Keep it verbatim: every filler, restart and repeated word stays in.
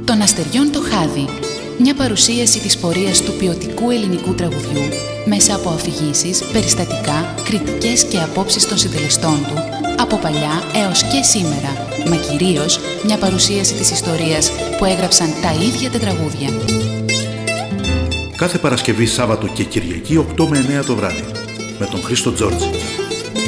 Των αστεριών το χάδι. Μια παρουσίαση της πορείας του ποιοτικού ελληνικού τραγουδιού μέσα από αφηγήσεις, περιστατικά, κριτικές και απόψεις των συντελεστών του από παλιά έως και σήμερα, μα κυρίως μια παρουσίαση της ιστορίας που έγραψαν τα ίδια τα τραγούδια. Κάθε Παρασκευή, Σάββατο και Κυριακή οκτώ με εννέα το βράδυ με τον Χρήστο Τζόρτζη.